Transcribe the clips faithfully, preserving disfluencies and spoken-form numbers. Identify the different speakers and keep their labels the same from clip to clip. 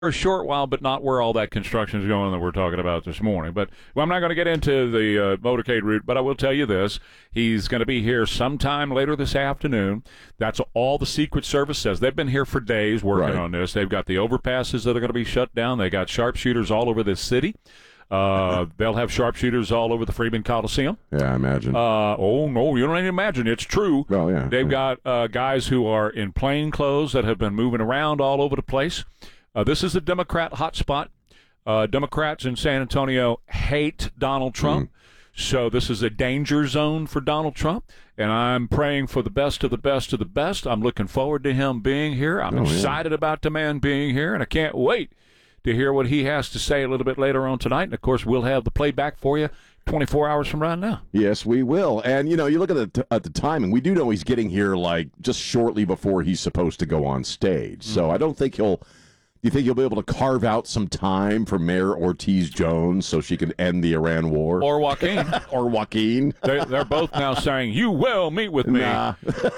Speaker 1: for a short while, but not where all that construction is going that we're talking about this morning. But well, I'm not going to get into the uh, motorcade route, but I will tell you this. He's going to be here sometime later this afternoon. That's all the Secret Service says. They've been here for days working
Speaker 2: Right.
Speaker 1: on this. They've got the overpasses that are going to be shut down. They got sharpshooters all over this city. Uh, they'll have sharpshooters all over the Freeman Coliseum.
Speaker 2: Yeah, I imagine.
Speaker 1: Uh, oh, no, you don't even imagine. It's true.
Speaker 2: Well, yeah.
Speaker 1: They've
Speaker 2: yeah.
Speaker 1: got uh, guys who are in plain clothes that have been moving around all over the place. Uh, this is a Democrat hotspot. Uh, Democrats in San Antonio hate Donald Trump. Mm. So this is a danger zone for Donald Trump. And I'm praying for the best of the best of the best. I'm looking forward to him being here. I'm
Speaker 2: oh,
Speaker 1: excited
Speaker 2: yeah.
Speaker 1: about the man being here, and I can't wait to hear what he has to say a little bit later on tonight. And, of course, we'll have the playback for you twenty-four hours from right now.
Speaker 2: Yes, we will. And, you know, you look at the, t- at the timing. We do know he's getting here, like, just shortly before he's supposed to go on stage. Mm-hmm. So I don't think he'll – do you think you'll be able to carve out some time for Mayor Ortiz-Jones so she can end the Iran war?
Speaker 1: Or Joaquin.
Speaker 2: or Joaquin.
Speaker 1: They, they're both now saying, you will meet with me.
Speaker 2: Nah.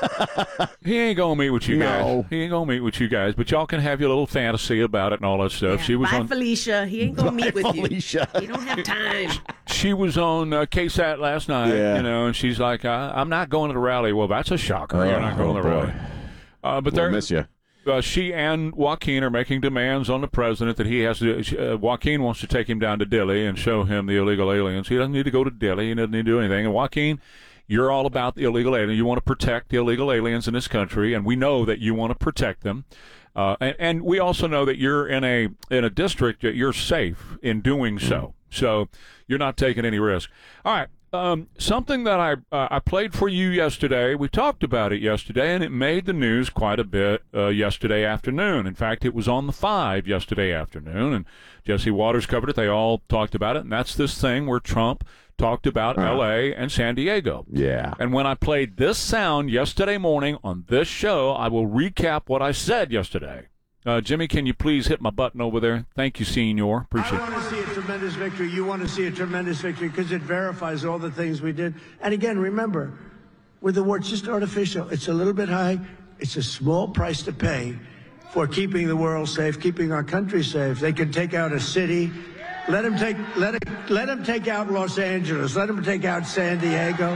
Speaker 1: He ain't going to meet with you
Speaker 2: no.
Speaker 1: guys. He ain't going to meet with you guys. But y'all can have your little fantasy about it and all that stuff.
Speaker 3: Yeah,
Speaker 1: she was
Speaker 3: bye,
Speaker 1: on,
Speaker 3: Felicia. He ain't going to meet with
Speaker 2: Felicia.
Speaker 3: you. You don't have time.
Speaker 1: She was on uh, K SAT last night,
Speaker 2: yeah.
Speaker 1: you know, and she's like, I, I'm not going to the rally. Well, that's a shocker.
Speaker 2: Oh,
Speaker 1: You're not going
Speaker 2: oh,
Speaker 1: to the
Speaker 2: boy.
Speaker 1: rally. Uh, but
Speaker 2: we'll
Speaker 1: they're
Speaker 2: miss you.
Speaker 1: Uh, she and Joaquin are making demands on the president that he has to. Uh, Joaquin wants to take him down to Dilley and show him the illegal aliens. He doesn't need to go to Dilley. He doesn't need to do anything. And Joaquin, you're all about the illegal aliens. You want to protect the illegal aliens in this country, and we know that you want to protect them. Uh, and, and we also know that you're in a in a district that you're safe in doing so. So you're not taking any risk. All right. Um, something that I uh, I played for you yesterday, we talked about it yesterday, and it made the news quite a bit uh, yesterday afternoon. In fact, it was on the five yesterday afternoon, and Jesse Waters covered it. They all talked about it, and that's this thing where Trump talked about
Speaker 2: uh,
Speaker 1: L A and San Diego.
Speaker 2: Yeah.
Speaker 1: And when I played this sound yesterday morning on this show, I will recap what I said yesterday. Uh, Jimmy, can you please hit my button over there? Thank you, Senor. Appreciate it.
Speaker 4: I want to see a tremendous victory. You want to see a tremendous victory because it verifies all the things we did. And again, remember, with the war, it's just artificial. It's a little bit high. It's a small price to pay for keeping the world safe, keeping our country safe. They can take out a city. Let them take, let it, let them take out Los Angeles. Let them take out San Diego.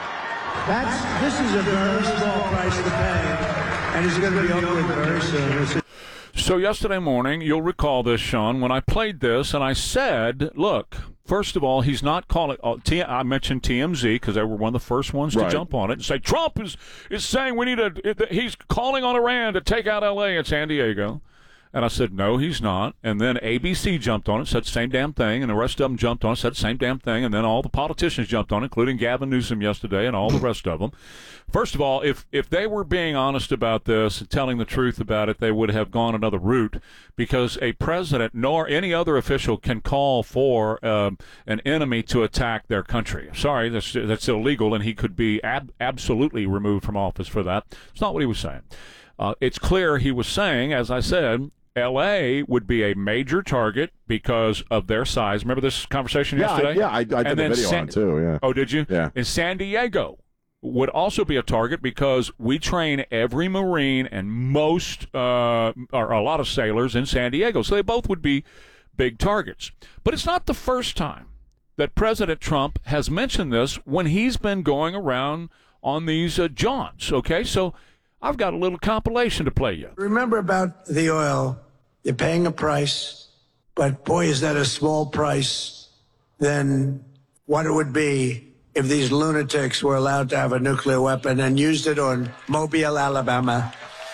Speaker 4: That's, this is a very small price to pay. And it's going to be over with very soon. It's
Speaker 1: So yesterday morning, you'll recall this, Sean, when I played this, and I said, look, first of all, he's not calling uh, – T- I mentioned T M Z because they were one of the first ones
Speaker 2: right.
Speaker 1: to jump on it and say, Trump is, is saying we need a – he's calling on Iran to take out L A and San Diego. And I said, no, he's not. And then A B C jumped on it, said the same damn thing, and the rest of them jumped on it, said the same damn thing, and then all the politicians jumped on it, including Gavin Newsom yesterday and all the rest of them. First of all, if if they were being honest about this and telling the truth about it, they would have gone another route, because a president nor any other official can call for um, an enemy to attack their country. Sorry, that's that's illegal, and he could be ab- absolutely removed from office for that. It's not what he was saying. Uh, it's clear he was saying, as I said, L A would be a major target because of their size. Remember this conversation
Speaker 2: yeah,
Speaker 1: yesterday?
Speaker 2: I, yeah, I, I did
Speaker 1: and
Speaker 2: a video
Speaker 1: San-
Speaker 2: on it too, yeah.
Speaker 1: Oh, did you?
Speaker 2: Yeah.
Speaker 1: And San Diego would also be a target because we train every Marine and most, uh, or a lot of sailors in San Diego. So they both would be big targets. But it's not the first time that President Trump has mentioned this when he's been going around on these uh, jaunts, okay? So I've got a little compilation to play you.
Speaker 4: Remember about the oil, you're paying a price, but boy, is that a small price than what it would be if these lunatics were allowed to have a nuclear weapon and used it on Mobile, Alabama.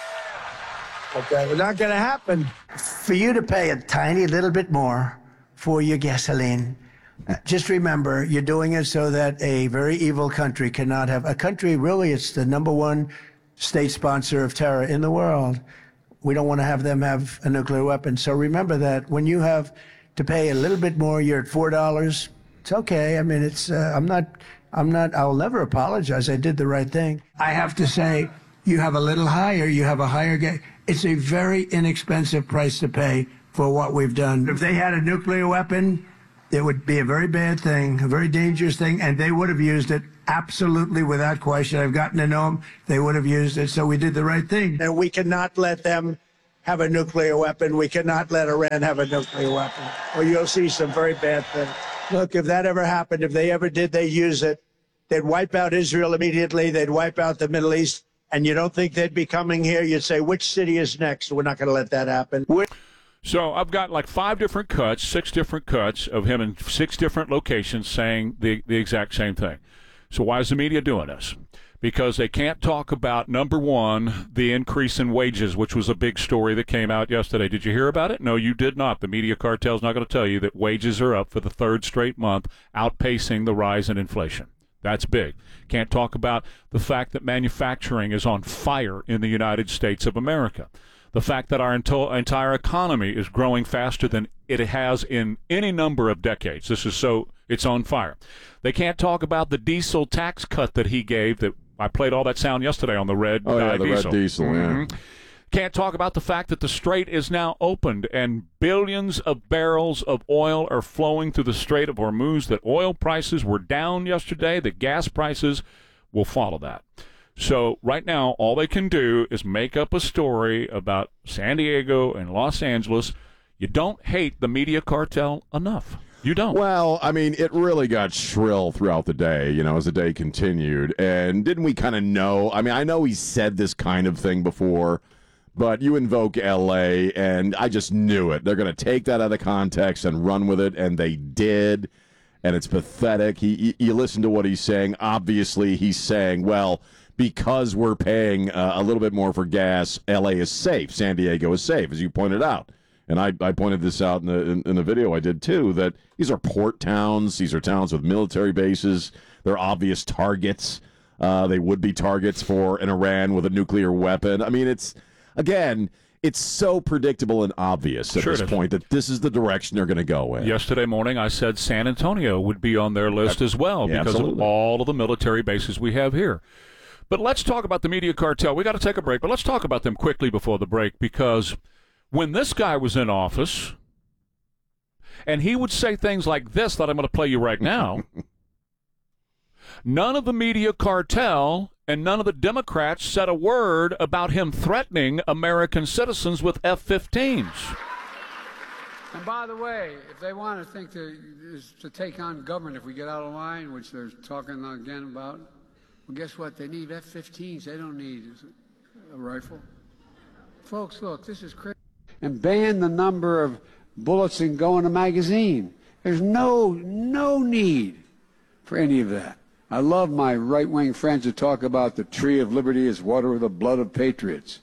Speaker 4: Okay, it's not going to happen. For you to pay a tiny little bit more for your gasoline, just remember, you're doing it so that a very evil country cannot have, a country really, it's the number one state sponsor of terror in the world. We don't want to have them have a nuclear weapon. So remember that when you have to pay a little bit more, you're at four dollars. It's okay. I mean, it's, uh, I'm not, I'm not, I'll never apologize. I did the right thing. I have to say, you have a little higher, you have a higher ga- It's a very inexpensive price to pay for what we've done. If they had a nuclear weapon, it would be a very bad thing, a very dangerous thing, and they would have used it absolutely without question. I've gotten to know them. They would have used it, so we did the right thing. And we cannot let them have a nuclear weapon. We cannot let Iran have a nuclear weapon, or you'll see some very bad things. Look, if that ever happened, if they ever did, they use it, they'd wipe out Israel immediately. They'd wipe out the Middle East. And you don't think they'd be coming here? You'd say, which city is next? We're not going to let that happen. We're-
Speaker 1: So I've got like five different cuts, six different cuts of him in six different locations saying the, the exact same thing. So why is the media doing this? Because they can't talk about, number one, the increase in wages, which was a big story that came out yesterday. Did you hear about it? No, you did not. The media cartel's not going to tell you that wages are up for the third straight month, outpacing the rise in inflation. That's big. Can't talk about the fact that manufacturing is on fire in the United States of America. The fact that our ento- entire economy is growing faster than it has in any number of decades. This is so, it's on fire. They can't talk about the diesel tax cut that he gave. That I played all that sound yesterday on the red
Speaker 2: Oh, yeah,
Speaker 1: uh,
Speaker 2: the
Speaker 1: diesel.
Speaker 2: red diesel, yeah.
Speaker 1: Mhm. Can't talk about the fact that the Strait is now opened and billions of barrels of oil are flowing through the Strait of Hormuz, that oil prices were down yesterday, that gas prices will follow that. So right now, all they can do is make up a story about San Diego and Los Angeles. You don't hate the media cartel enough. You don't.
Speaker 2: Well, I mean, it really got shrill throughout the day, you know, as the day continued. And didn't we kind of know? I mean, I know he said this kind of thing before, but you invoke L A, and I just knew it. They're going to take that out of context and run with it, and they did. And it's pathetic. He, he, you listen to what he's saying. Obviously, he's saying, well, because we're paying uh, a little bit more for gas, L A is safe. San Diego is safe, as you pointed out. And I, I pointed this out in the in, in the video I did, too, that these are port towns. These are towns with military bases. They're obvious targets. Uh, they would be targets for an Iran with a nuclear weapon. I mean, it's, again, it's so predictable and obvious at
Speaker 1: Sure
Speaker 2: this
Speaker 1: it is.
Speaker 2: point that this is the direction they're going to go in.
Speaker 1: Yesterday morning, I said San Antonio would be on their list as well
Speaker 2: Yeah,
Speaker 1: because of
Speaker 2: absolutely.
Speaker 1: all of the military bases we have here. But let's talk about the media cartel. We got to take a break, but let's talk about them quickly before the break, because when this guy was in office, and he would say things like this that I'm going to play you right now, none of the media cartel and none of the Democrats said a word about him threatening American citizens with F fifteens.
Speaker 5: And by the way, if they want to think to, is to take on government if we get out of line, which they're talking again about, well, guess what? They need F fifteens. They don't need a rifle. Folks, look, this is crazy. And ban the number of bullets that go in a magazine. There's no, no need for any of that. I love my right-wing friends who talk about the tree of liberty is water with the blood of patriots.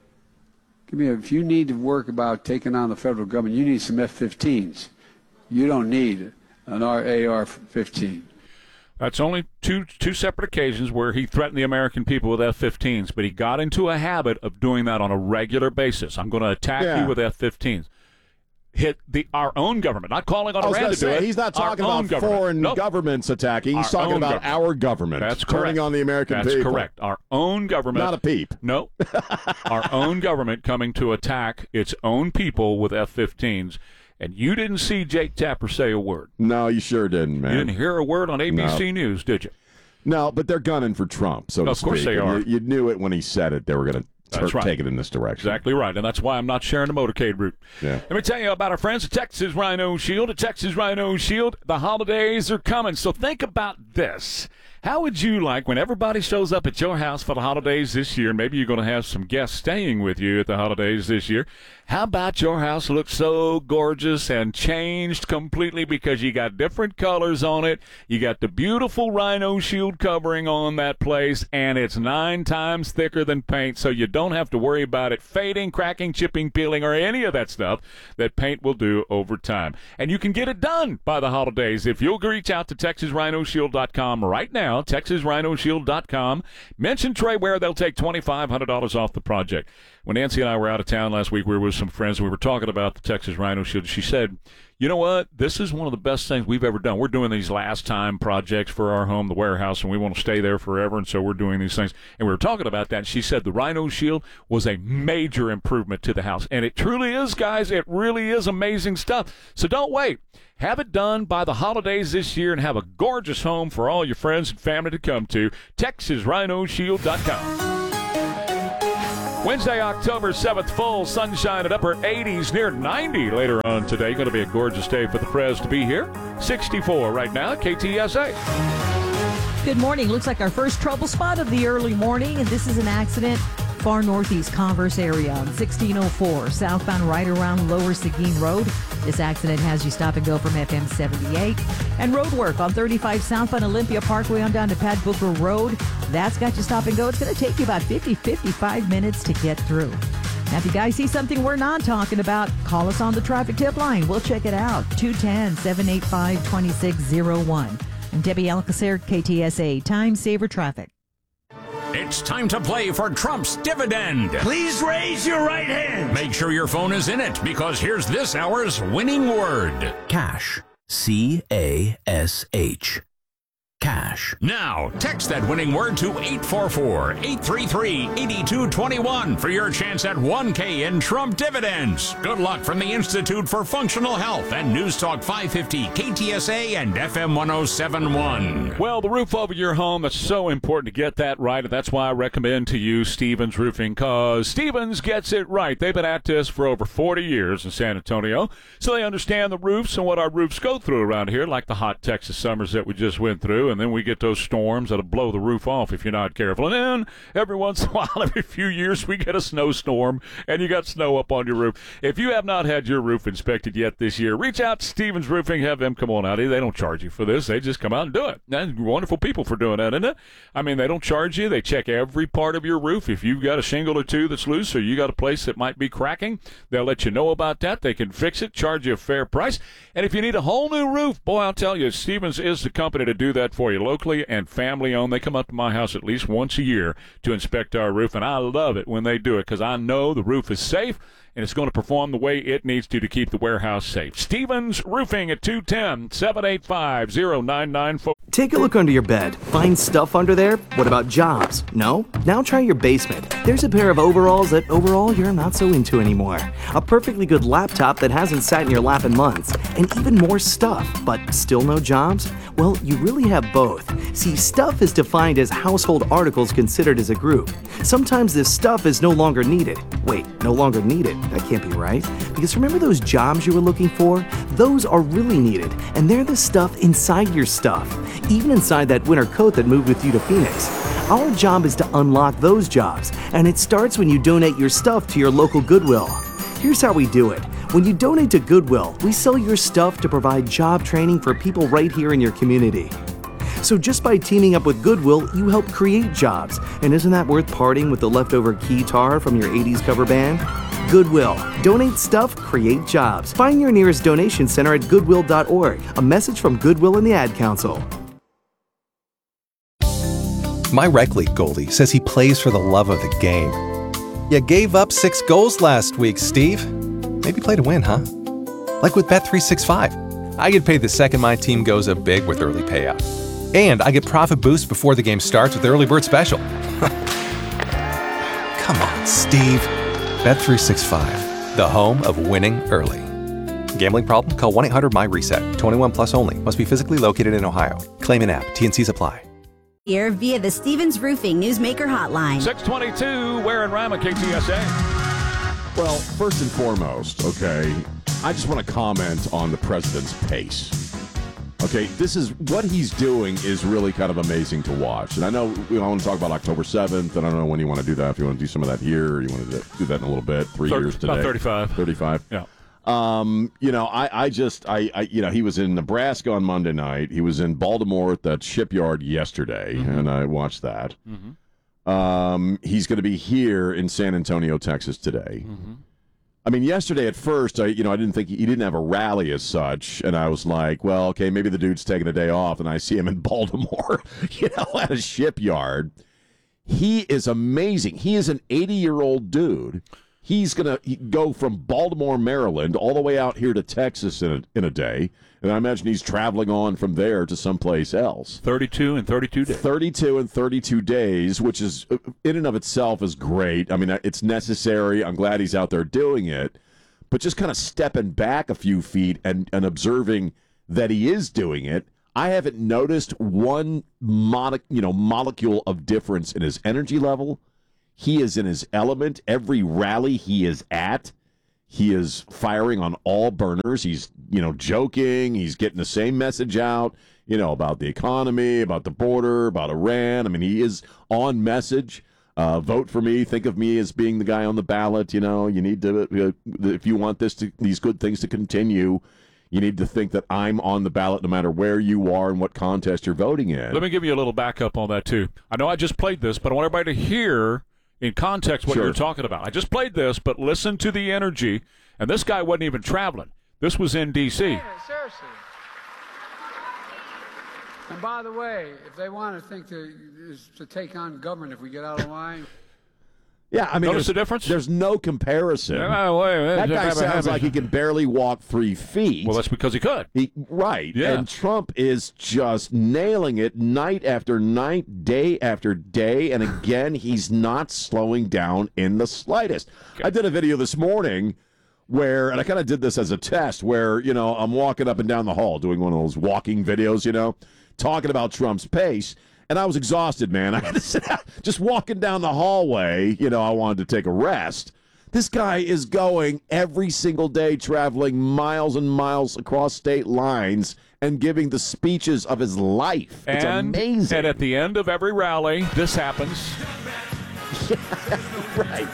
Speaker 5: Give me a, if you need to work about taking on the federal government, you need some F fifteens. You don't need an A R fifteen.
Speaker 1: That's only two two separate occasions where he threatened the American people with F fifteens, but he got into a habit of doing that on a regular basis. I'm going to attack
Speaker 2: Yeah.
Speaker 1: you with F fifteens. Hit the our own government. Not calling on
Speaker 2: I was
Speaker 1: Iran
Speaker 2: going
Speaker 1: to
Speaker 2: to
Speaker 1: do
Speaker 2: say,
Speaker 1: it.
Speaker 2: he's not
Speaker 1: Our
Speaker 2: talking
Speaker 1: own
Speaker 2: about
Speaker 1: government.
Speaker 2: foreign
Speaker 1: Nope.
Speaker 2: governments attacking. He's
Speaker 1: Our
Speaker 2: talking
Speaker 1: own
Speaker 2: about
Speaker 1: government.
Speaker 2: our government.
Speaker 1: That's
Speaker 2: turning
Speaker 1: correct.
Speaker 2: on the American
Speaker 1: That's
Speaker 2: people.
Speaker 1: correct. Our own government.
Speaker 2: Not a peep.
Speaker 1: No. Our own government coming to attack its own people with F fifteens. And you didn't see Jake Tapper say a word.
Speaker 2: No, you sure didn't, man.
Speaker 1: You didn't hear a word on A B C
Speaker 2: No.
Speaker 1: News, did you?
Speaker 2: No, but they're gunning for Trump, so to
Speaker 1: Of course
Speaker 2: speak.
Speaker 1: they
Speaker 2: And
Speaker 1: are.
Speaker 2: You, you knew it when he said it. They were going to
Speaker 1: That's right.
Speaker 2: take it in this direction.
Speaker 1: Exactly right, and that's why I'm not sharing the motorcade route.
Speaker 2: Yeah.
Speaker 1: Let me tell you about our friends at Texas Rhino Shield. At Texas Rhino Shield, the holidays are coming, so think about this. How would you like when everybody shows up at your house for the holidays this year? Maybe you're going to have some guests staying with you at the holidays this year. How about your house looks so gorgeous and changed completely because you got different colors on it. You got the beautiful Rhino Shield covering on that place, and it's nine times thicker than paint, so you don't have to worry about it fading, cracking, chipping, peeling, or any of that stuff that paint will do over time. And you can get it done by the holidays if you'll reach out to Texas Rhino Shield dot com right now. Texas Rhino Shield dot com. Mention Trey Ware. They'll take twenty-five hundred dollars off the project. When Nancy and I were out of town last week, we were with some friends. We were talking about the Texas Rhino Shield. She said, you know what? This is one of the best things we've ever done. We're doing these last-time projects for our home, the warehouse, and we want to stay there forever, and so we're doing these things. And we were talking about that, and she said the Rhino Shield was a major improvement to the house. And it truly is, guys. It really is amazing stuff. So don't wait. Have it done by the holidays this year and have a gorgeous home for all your friends and family to come to. Texas Rhino Shield dot com. Wednesday, October seventh, full sunshine at upper eighties, near ninety later on today. Going to be a gorgeous day for the Prez to be here. sixty-four right now at K T S A.
Speaker 6: Good morning. Looks like our first trouble spot of the early morning, and this is an accident far northeast Converse area on sixteen oh four, southbound right around Lower Seguin Road. This accident has you stop and go from F M seventy-eight. And road work on thirty-five southbound Olympia Parkway on down to Pat Booker Road. That's got you stop and go. It's going to take you about fifty, fifty-five minutes to get through. Now, if you guys see something we're not talking about, call us on the traffic tip line. We'll check it out. two one zero, seven eight five, two six zero one. I'm Debbie Alcacer, K T S A, Time Saver Traffic.
Speaker 7: It's time to play for Trump's dividend.
Speaker 4: Please raise your right hand.
Speaker 7: Make sure your phone is in it, because here's this hour's winning word.
Speaker 8: Cash. C A S H. Cash.
Speaker 7: Now, text that winning word to eight four four, eight three three, eight two two one for your chance at one K in Trump dividends. Good luck from the Institute for Functional Health and News Talk five fifty, K T S A and F M ten seventy-one.
Speaker 1: Well, the roof over your home, that's so important to get that right, and that's why I recommend to you Stevens Roofing, because Stevens gets it right. They've been at this for over forty years in San Antonio, so they understand the roofs and what our roofs go through around here, like the hot Texas summers that we just went through. And then we get those storms that'll blow the roof off if you're not careful. And then every once in a while, every few years, we get a snowstorm, and you got snow up on your roof. If you have not had your roof inspected yet this year, reach out to Stevens Roofing. Have them come on out. They don't charge you for this. They just come out and do it. And wonderful people for doing that, isn't it? I mean, they don't charge you. They check every part of your roof. If you've got a shingle or two that's loose, or you got a place that might be cracking, they'll let you know about that. They can fix it, charge you a fair price. And if you need a whole new roof, boy, I'll tell you, Stevens is the company to do that for you. Locally and family owned. They come up to my house at least once a year to inspect our roof, and I love it when they do it, because I know the roof is safe and it's going to perform the way it needs to to keep the warehouse safe. Stevens Roofing at two one zero, seven eight five, zero nine nine four.
Speaker 9: Take a look under your bed. Find stuff under there? What about jobs? No? Now try your basement. There's a pair of overalls that overall you're not so into anymore. A perfectly good laptop that hasn't sat in your lap in months. And even more stuff, but still no jobs? Well, you really have both. See, stuff is defined as household articles considered as a group. Sometimes this stuff is no longer needed. Wait, no longer needed? That can't be right. Because remember those jobs you were looking for? Those are really needed, and they're the stuff inside your stuff. Even inside that winter coat that moved with you to Phoenix. Our job is to unlock those jobs, and it starts when you donate your stuff to your local Goodwill. Here's how we do it. When you donate to Goodwill, we sell your stuff to provide job training for people right here in your community. So just by teaming up with Goodwill, you help create jobs. And isn't that worth parting with the leftover keytar from your eighties cover band? Goodwill. Donate stuff, create jobs. Find your nearest donation center at goodwill dot org. A message from Goodwill and the Ad Council.
Speaker 10: My rec league goalie says he plays for the love of the game. You gave up six goals last week, Steve. Maybe play to win, huh? Like with Bet three sixty-five. I get paid the second my team goes up big with early payout. And I get profit boost before the game starts with the early bird special. Come on, Steve. Bet three sixty-five, the home of winning early. Gambling problem? Call one eight hundred my reset. twenty-one plus only. Must be physically located in Ohio. Claim an app. T N Cs apply.
Speaker 11: Here via the Stevens Roofing Newsmaker Hotline.
Speaker 1: six twenty-two, Ware and Rama, K T S A.
Speaker 2: Well, first and foremost, okay, I just want to comment on the president's pace. Okay, this is what he's doing is really kind of amazing to watch. And I know we want to talk about October seventh, and I don't know when you want to do that, if you want to do some of that here, or you want to do that in a little bit, three
Speaker 1: Thirty,
Speaker 2: years today.
Speaker 1: About thirty-five.
Speaker 2: thirty-five?
Speaker 1: Yeah.
Speaker 2: Um, you know, I, I just, I, I, you know, he was in Nebraska on Monday night. He was in Baltimore at that shipyard yesterday, mm-hmm. and I watched that. Mm-hmm. Um, he's going to be here in San Antonio, Texas today. Mm-hmm. I mean, yesterday at first, I, you know, I didn't think he, he didn't have a rally as such, and I was like, well, okay, maybe the dude's taking a day off, and I see him in Baltimore, you know, at a shipyard. He is amazing. He is an eighty-year-old dude. He's going to go from Baltimore, Maryland, all the way out here to Texas in a, in a day. And I imagine he's traveling on from there to someplace else.
Speaker 1: thirty-two and thirty-two days.
Speaker 2: thirty-two and thirty-two days, which is, in and of itself, is great. I mean, it's necessary. I'm glad he's out there doing it. But just kind of stepping back a few feet and, and observing that he is doing it, I haven't noticed one mole- you know, molecule of difference in his energy level, He is in his element. Every rally he is at, he is firing on all burners. He's, you know, joking. He's getting the same message out, you know, about the economy, about the border, about Iran. I mean, he is on message. Uh, vote for me. Think of me as being the guy on the ballot. You know, you need to, uh, if you want this to, these good things to continue, you need to think that I'm on the ballot no matter where you are and what contest you're voting in.
Speaker 1: Let me give you a little backup on that, too. I know I just played this, but I want everybody to hear in context what
Speaker 2: Sure.
Speaker 1: you're talking about. I just played this, but listen to the energy. And this guy wasn't even traveling. This was in D C
Speaker 5: Yeah, seriously. And by the way, if they want to think to, is to take on government if we get out of line.
Speaker 2: Yeah, I mean,
Speaker 1: Notice
Speaker 2: there's-
Speaker 1: the difference?
Speaker 2: There's no comparison.
Speaker 1: Yeah, wait,
Speaker 2: that
Speaker 1: wait,
Speaker 2: guy
Speaker 1: wait,
Speaker 2: sounds
Speaker 1: wait.
Speaker 2: like he can barely walk three feet.
Speaker 1: Well, that's because he could.
Speaker 2: He, right.
Speaker 1: Yeah.
Speaker 2: And Trump is just nailing it night after night, day after day. And again, he's not slowing down in the slightest. I did a video this morning where, and I kind of did this as a test, where, you know, I'm walking up and down the hall doing one of those walking videos, you know, talking about Trump's pace. And I was exhausted, man. I had to sit out, just walking down the hallway. You know, I wanted to take a rest. This guy is going every single day, traveling miles and miles across state lines and giving the speeches of his life. It's
Speaker 1: and,
Speaker 2: amazing.
Speaker 1: And at the end of every rally, this happens.
Speaker 2: Right.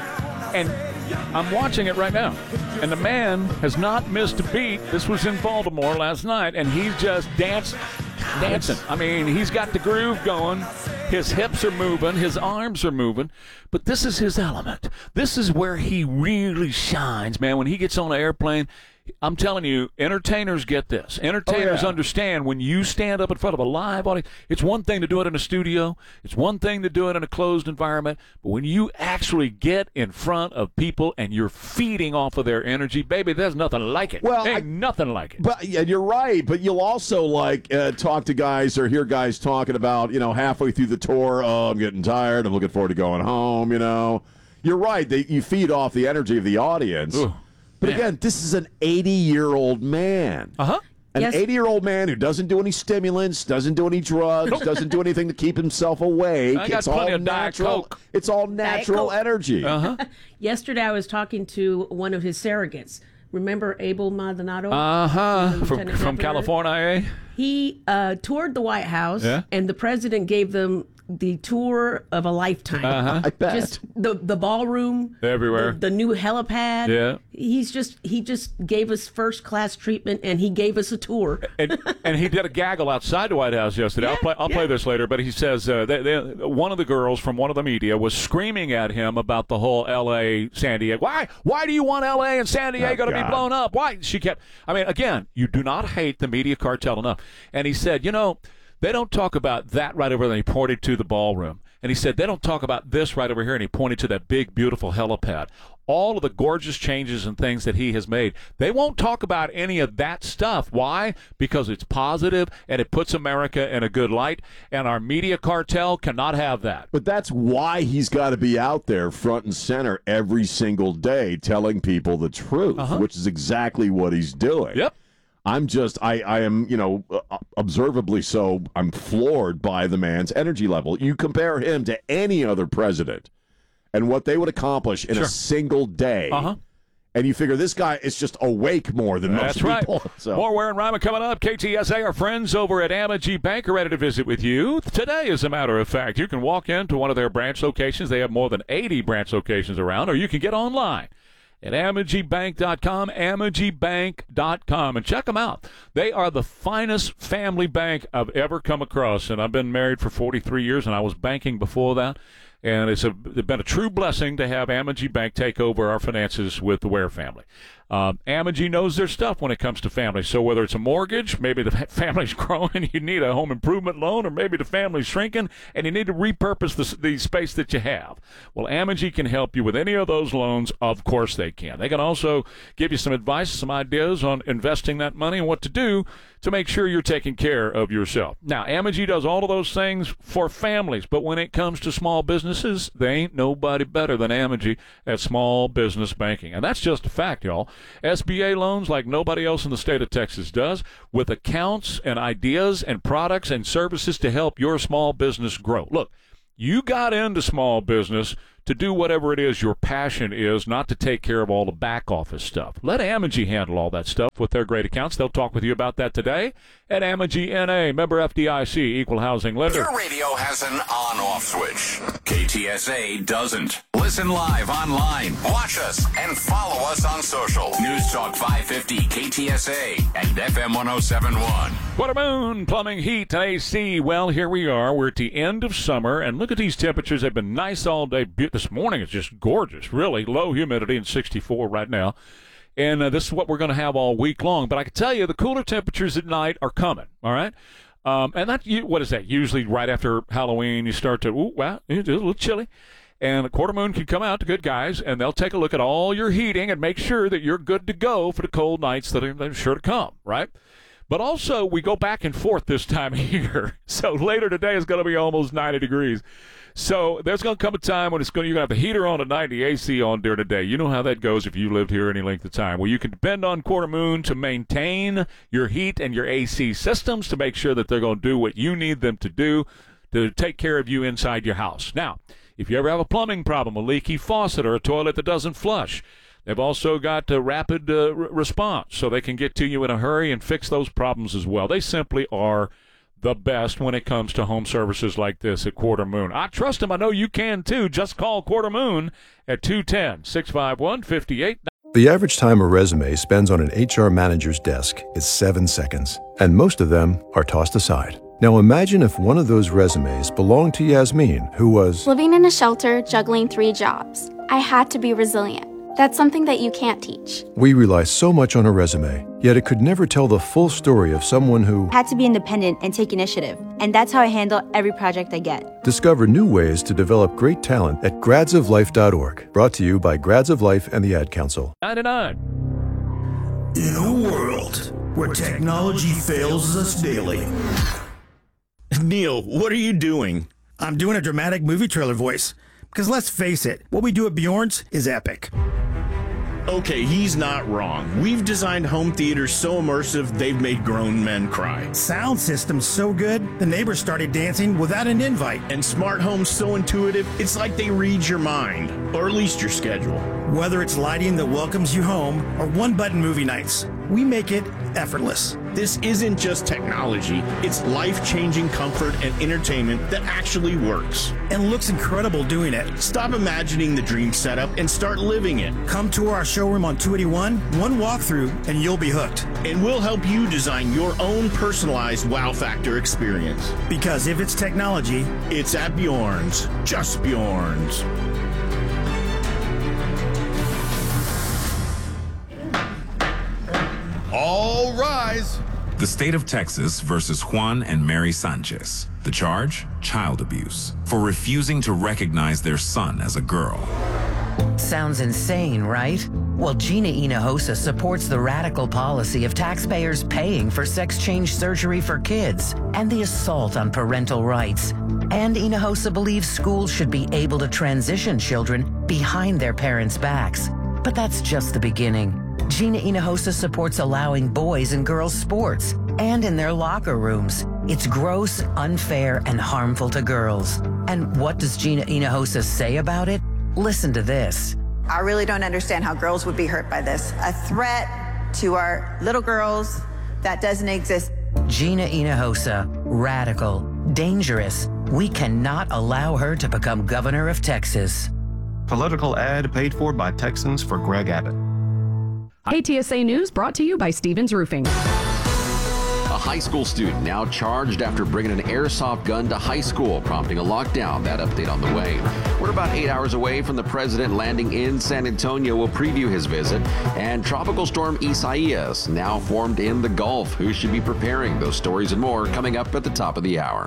Speaker 1: And I'm watching it right now. And the man has not missed a beat. This was in Baltimore last night, and he's just dancing. Dancing. I mean, he's got the groove going. His hips are moving. His arms are moving. But this is his element. This is where he really shines, man. When he gets on an airplane, I'm telling you, entertainers get this. Entertainers
Speaker 2: Oh, yeah.
Speaker 1: understand when you stand up in front of a live audience, it's one thing to do it in a studio. It's one thing to do it in a closed environment. But when you actually get in front of people and you're feeding off of their energy, baby, there's nothing like it.
Speaker 2: Well,
Speaker 1: Ain't
Speaker 2: I-
Speaker 1: nothing like it.
Speaker 2: But yeah, you're right. But you'll also like uh, talk to guys or hear guys talking about, you know, halfway through the tour, oh, I'm getting tired. I'm looking forward to going home. You know, you're right. They, you feed off the energy of the audience.
Speaker 1: Ooh,
Speaker 2: but
Speaker 1: man.
Speaker 2: again, this is an eighty-year-old man.
Speaker 1: Uh huh.
Speaker 2: An
Speaker 6: Yes.
Speaker 2: eighty-year-old man who doesn't do any stimulants, doesn't do any drugs, doesn't do anything to keep himself awake.
Speaker 1: I got
Speaker 2: It's
Speaker 1: plenty
Speaker 2: all
Speaker 1: of Diet
Speaker 2: natural.
Speaker 1: Coke.
Speaker 2: It's all natural
Speaker 3: Coke.
Speaker 2: energy.
Speaker 1: Uh huh.
Speaker 3: Yesterday, I was talking to one of his surrogates. Remember Abel Maldonado?
Speaker 1: Uh huh.
Speaker 3: The
Speaker 1: From,
Speaker 3: lieutenant
Speaker 1: from
Speaker 3: governor?
Speaker 1: California, eh?
Speaker 3: He uh, toured the White House,
Speaker 1: Yeah.
Speaker 3: and the president gave them the tour of a lifetime.
Speaker 1: Uh-huh.
Speaker 2: I bet.
Speaker 3: Just the the ballroom,
Speaker 1: Everywhere.
Speaker 3: the, the new helipad.
Speaker 1: Yeah.
Speaker 3: He's just he just gave us first class treatment, and he gave us a tour.
Speaker 1: and, and he did a gaggle outside the White House yesterday. I'll play. I'll play this later. But he says uh, they, they, one of the girls from one of the media was screaming at him about the whole L A San Diego. Why? Why do you want L A and San Diego to be
Speaker 2: God.
Speaker 1: blown up? Why? She kept. I mean, again, you do not hate the media cartel enough. And he said, you know, they don't talk about that right over there. And he pointed to the ballroom. And he said, they don't talk about this right over here. And he pointed to that big, beautiful helipad. All of the gorgeous changes and things that he has made. They won't talk about any of that stuff. Why? Because it's positive and it puts America in a good light. And our media cartel cannot have that.
Speaker 2: But that's why he's got to be out there front and center every single day telling people the truth,
Speaker 1: Uh-huh.
Speaker 2: which is exactly what he's doing.
Speaker 1: Yep.
Speaker 2: I'm just, I, I am, you know, uh, observably so, I'm floored by the man's energy level. You compare him to any other president and what they would accomplish in
Speaker 1: Sure.
Speaker 2: a single day.
Speaker 1: Uh-huh.
Speaker 2: And you figure this guy is just awake more than
Speaker 1: That's
Speaker 2: most
Speaker 1: right.
Speaker 2: people. So.
Speaker 1: More Ware and Ryman coming up. K T S A, our friends over at Amagi Bank are ready to visit with you today, as a matter of fact. You can walk into one of their branch locations. They have more than eighty branch locations around, or you can get online at amagi bank dot com, amagi bank dot com, and check them out. They are the finest family bank I've ever come across, and I've been married for forty-three years, and I was banking before that. And it's, a, it's been a true blessing to have Amagi Bank take over our finances with the Ware family. Um, Amagi knows their stuff when it comes to family. So whether it's a mortgage, maybe the family's growing, you need a home improvement loan, or maybe the family's shrinking, and you need to repurpose the, the space that you have. Well, Amagi can help you with any of those loans. Of course they can. They can also give you some advice, some ideas on investing that money and what to do to make sure you're taking care of yourself. Now, Amagi does all of those things for families, but when it comes to small businesses, they ain't nobody better than Amagi at small business banking. And that's just a fact, y'all. S B A loans like nobody else in the state of Texas does, with accounts and ideas and products and services to help your small business grow. Look, You got into small business to do whatever it is your passion is, not to take care of all the back office stuff. Let Amegy handle all that stuff with their great accounts. They'll talk with you about that today at Amegy N A, member F D I C, equal housing lender.
Speaker 7: Your radio has an on-off switch. K T S A doesn't. Listen live online. Watch us and follow us on social. News Talk five fifty K T S A and F M one oh seven point one.
Speaker 1: What a moon, plumbing, heat, and A C. Well, here we are. We're at the end of summer, and look at these temperatures. They've been nice all day. This morning it's just gorgeous, really. Low humidity and sixty-four right now. And uh, this is what we're going to have all week long. But I can tell you the cooler temperatures at night are coming, all right? Um, and that, what is that? Usually right after Halloween, you start to, ooh, wow, it's a little chilly. And a quarter moon can come out to good guys, and they'll take a look at all your heating and make sure that you're good to go for the cold nights that are, that are sure to come, right? But also, we go back and forth this time of year. So later today is going to be almost ninety degrees. So there's going to come a time when it's going to, you're going to have the heater on at night, the A C on during the day. You know how that goes if you lived here any length of time. Well, you can depend on Quarter Moon to maintain your heat and your A C systems to make sure that they're going to do what you need them to do to take care of you inside your house. Now, if you ever have a plumbing problem, a leaky faucet, or a toilet that doesn't flush, they've also got a rapid uh, r- response, so they can get to you in a hurry and fix those problems as well. They simply are the best when it comes to home services like this at Quarter Moon. I trust them. I know you can, too. Just call Quarter Moon at two one zero, six five one, five eight nine zero.
Speaker 12: The average time a resume spends on an H R manager's desk is seven seconds, and most of them are tossed aside. Now imagine if one of those resumes belonged to Yasmin, who was
Speaker 13: living in a shelter, juggling three jobs. I had to be resilient. That's something that you can't teach.
Speaker 12: We rely so much on a resume, yet it could never tell the full story of someone who
Speaker 14: had to be independent and take initiative. And that's how I handle every project I get.
Speaker 12: Discover new ways to develop great talent at grads of life dot org. Brought to you by Grads of Life and the Ad Council.
Speaker 1: ninety-nine.
Speaker 15: In a world where technology fails us daily.
Speaker 16: Neil, what are you doing?
Speaker 15: I'm doing a dramatic movie trailer voice. Because let's face it, what we do at Bjorn's is epic.
Speaker 16: Okay, he's not wrong. We've designed home theaters so immersive, they've made grown men cry.
Speaker 15: Sound system's so good, the neighbors started dancing without an invite.
Speaker 16: And smart homes so intuitive, it's like they read your mind, or at least your schedule.
Speaker 15: Whether it's lighting that welcomes you home, or one-button movie nights, we make it effortless.
Speaker 16: This isn't just technology, it's life-changing comfort and entertainment that actually works.
Speaker 15: And looks incredible doing it.
Speaker 16: Stop imagining the dream setup and start living it.
Speaker 15: Come to our showroom on two eighty-one, one walkthrough, and you'll be hooked.
Speaker 16: And we'll help you design your own personalized wow factor experience.
Speaker 15: Because if it's technology,
Speaker 16: it's at Bjorn's. Just Bjorn's.
Speaker 17: All rise.
Speaker 18: The state of Texas versus Juan and Mary Sanchez. The charge? Child abuse. For refusing to recognize their son as a girl.
Speaker 19: Sounds insane, right? Well, Gina Hinojosa supports the radical policy of taxpayers paying for sex change surgery for kids and the assault on parental rights. And Hinojosa believes schools should be able to transition children behind their parents' backs. But that's just the beginning. Gina Hinojosa supports allowing boys and girls sports and in their locker rooms. It's gross, unfair, and harmful to girls. And what does Gina Hinojosa say about it? Listen to this.
Speaker 20: I really don't understand how girls would be hurt by this. A threat to our little girls that doesn't exist.
Speaker 19: Gina Hinojosa, radical, dangerous. We cannot allow her to become governor of Texas.
Speaker 21: Political ad paid for by Texans for Greg Abbott.
Speaker 22: K T S A News brought to you by Stevens Roofing.
Speaker 23: A high school student now charged after bringing an airsoft gun to high school, prompting a lockdown. That update on the way. We're about eight hours away from the president landing in San Antonio. We'll preview his visit. And Tropical Storm Isaias, now formed in the Gulf. Who should be preparing? Those stories and more coming up at the top of the hour.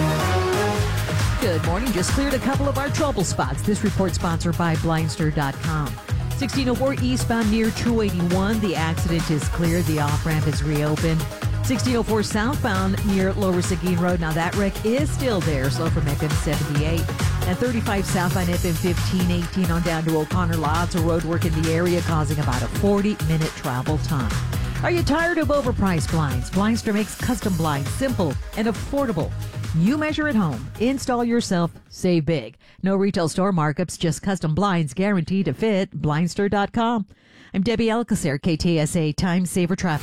Speaker 6: Good morning. Just cleared a couple of our trouble spots. This report sponsored by Blindster dot com. sixteen oh four eastbound near two eighty-one. The accident is clear. The off-ramp is reopened. sixteen oh four southbound near Lower Seguin Road. Now that wreck is still there. Slow from F M seventy-eight. And thirty-five southbound F M fifteen eighteen on down to O'Connor. Lots of road work in the area causing about a forty minute travel time. Are you tired of overpriced blinds? Blindster makes custom blinds simple and affordable. You measure at home, install yourself, save big. No retail store markups, just custom blinds guaranteed to fit. Blindster dot com. I'm Debbie Alcacer, K T S A Time Saver Traffic.